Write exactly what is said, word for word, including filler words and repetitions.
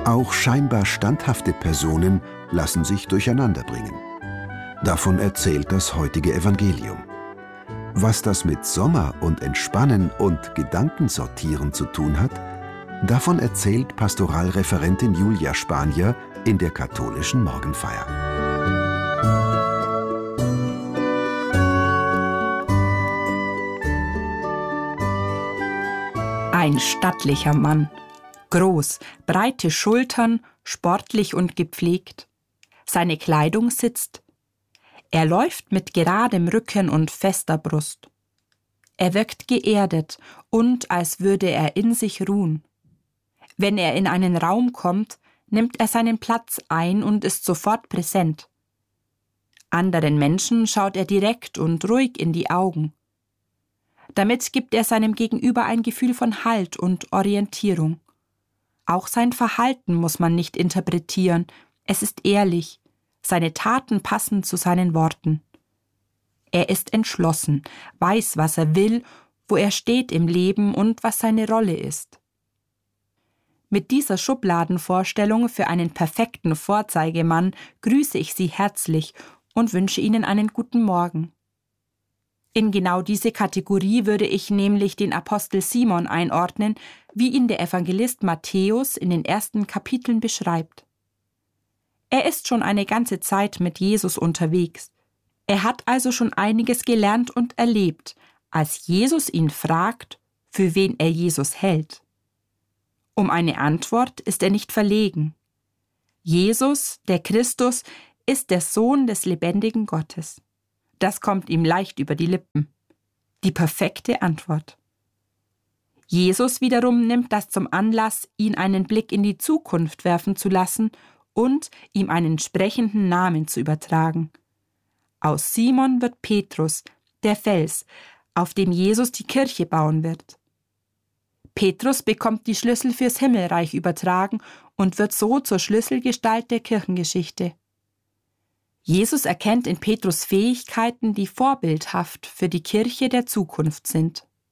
Auch scheinbar standhafte Personen lassen sich durcheinanderbringen. Davon erzählt das heutige Evangelium. Was das mit Sommer und Entspannen und Gedankensortieren zu tun hat, davon erzählt Pastoralreferentin Julia Spanier in der katholischen Morgenfeier. Ein stattlicher Mann, groß, breite Schultern, sportlich und gepflegt. Seine Kleidung sitzt. Er läuft mit geradem Rücken und fester Brust. Er wirkt geerdet und als würde er in sich ruhen. Wenn er in einen Raum kommt, nimmt er seinen Platz ein und ist sofort präsent. Anderen Menschen schaut er direkt und ruhig in die Augen. Damit gibt er seinem Gegenüber ein Gefühl von Halt und Orientierung. Auch sein Verhalten muss man nicht interpretieren, es ist ehrlich. Seine Taten passen zu seinen Worten. Er ist entschlossen, weiß, was er will, wo er steht im Leben und was seine Rolle ist. Mit dieser Schubladenvorstellung für einen perfekten Vorzeigemann grüße ich Sie herzlich und wünsche Ihnen einen guten Morgen. In genau diese Kategorie würde ich nämlich den Apostel Simon einordnen, wie ihn der Evangelist Matthäus in den ersten Kapiteln beschreibt. Er ist schon eine ganze Zeit mit Jesus unterwegs. Er hat also schon einiges gelernt und erlebt, als Jesus ihn fragt, für wen er Jesus hält. Um eine Antwort ist er nicht verlegen. Jesus, der Christus, ist der Sohn des lebendigen Gottes. Das kommt ihm leicht über die Lippen. Die perfekte Antwort. Jesus wiederum nimmt das zum Anlass, ihn einen Blick in die Zukunft werfen zu lassen und ihm einen sprechenden Namen zu übertragen. Aus Simon wird Petrus, der Fels, auf dem Jesus die Kirche bauen wird. Petrus bekommt die Schlüssel fürs Himmelreich übertragen und wird so zur Schlüsselgestalt der Kirchengeschichte. Jesus erkennt in Petrus Fähigkeiten, die vorbildhaft für die Kirche der Zukunft sind.